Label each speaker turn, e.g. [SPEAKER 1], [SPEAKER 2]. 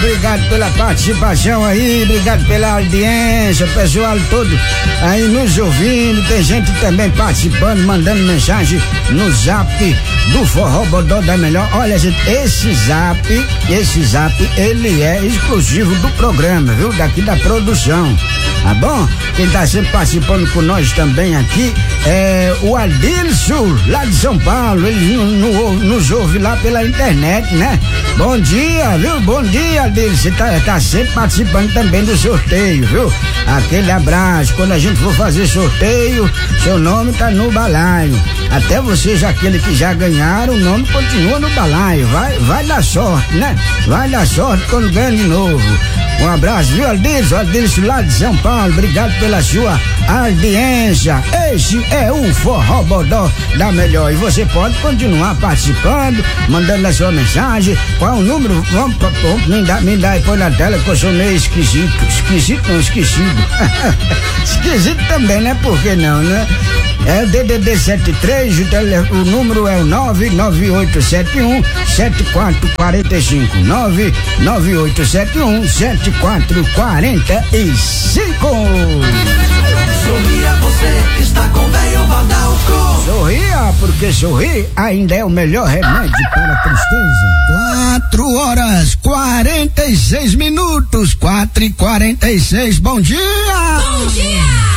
[SPEAKER 1] obrigado pela participação aí, obrigado pela audiência, pessoal todo aí nos ouvindo, tem gente também participando, mandando mensagem no zap do Forró Bodó da Melhor. Olha, gente, esse zap, ele é exclusivo do programa, viu? Daqui da produção, tá bom? Quem tá sempre participando com nós também aqui é o Adilson, lá de São Paulo, ele nos ouve lá pela internet, né? Bom dia, viu? Bom dia, Adilson, você tá sempre participando também do sorteio, viu? Aquele abraço, quando a gente for fazer sorteio, seu nome tá no balaio. Até vocês, aqueles que já ganharam, o nome continua no balaio, vai dar sorte, né? Vai dar sorte quando ganha de novo. Um abraço, viu, Adilson lá de São Paulo, obrigado pela sua audiência. Esse é o Forró Bodó da Melhor e você pode continuar participando, mandando a sua mensagem. Qual o número? Vamos, me dá e põe na tela que eu sou meio esquisito também, né? Por que não, né? É o DDD 73, o número é o 99871-7445. 99871-7445.
[SPEAKER 2] Sorria, você está com Velho Badalco.
[SPEAKER 1] Sorria, porque sorrir ainda é o melhor remédio para a tristeza. 4h46, 4h46. Bom dia!
[SPEAKER 3] Bom dia!